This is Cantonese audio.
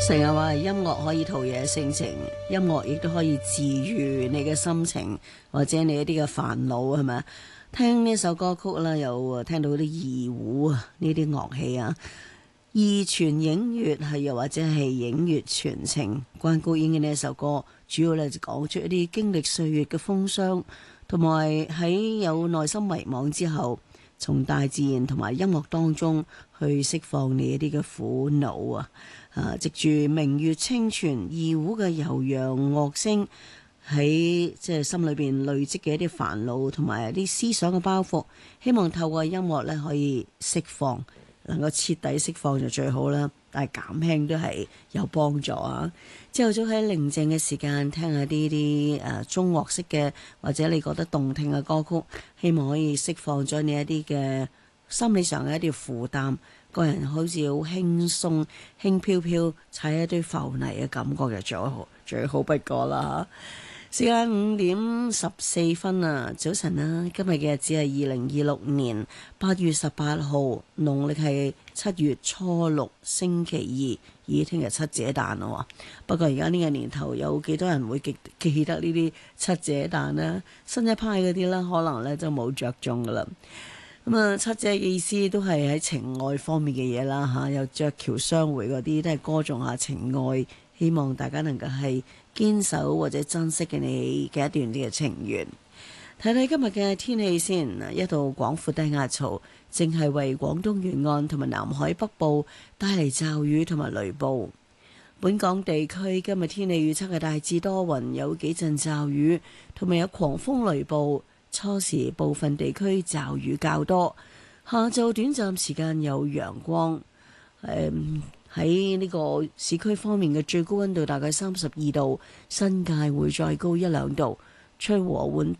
成日話音樂可以陶冶性情，音樂亦都可以治愈你嘅心情，或者你一啲嘅煩惱，係咪？聽呢首歌曲啦，又聽到啲二胡啊，呢啲樂器啊，二泉映月係又或者係映月傳情。關菊英嘅呢一首歌，主要咧就講出一啲經歷歲月嘅風霜，同埋喺有內心迷惘之後，從大自然同埋音樂當中去釋放你一啲嘅苦惱啊！藉住明月清泉二胡嘅悠揚樂聲，喺即係心裏邊累積嘅一啲煩惱同埋一啲思想嘅包袱，希望透過音樂咧可以釋放，能夠徹底釋放就最好啦。但係減輕都係有幫助啊！朝頭早喺寧靜嘅時間聽下呢啲中樂式嘅或者你覺得動聽嘅歌曲，希望可以釋放咗你一啲嘅心理上嘅一啲負擔，個人好似好輕鬆輕飄飄踩一堆浮泥嘅感覺就最好不過啦。時間5:14啊，早晨啊！今日嘅日子係2026年8月18號，農曆係7月初6星期二，咦，聽日七姐誕咯。不過而家呢個年頭有幾多人會記得呢啲七姐誕呢？新一派嗰啲呢，可能呢就冇着重噶啦。咁啊，七姐嘅意思都係喺情愛方面嘅嘢啦嚇，又鵲橋相會嗰啲都係歌頌下情愛，希望大家能夠係堅守或者珍惜嘅你嘅一段啲嘅情緣。睇睇今日嘅天氣先，一道廣闊低壓槽正係為廣東沿岸同埋南海北部帶嚟驟雨同埋雷暴。本港地區今日天氣預測係大致多雲，有幾陣驟雨，同埋有狂風雷暴。初時部分地區驟雨較多，下晝短暫時間有陽光。喺呢個市區方面嘅最高溫度大概32度，新界會再高1-2度，吹和緩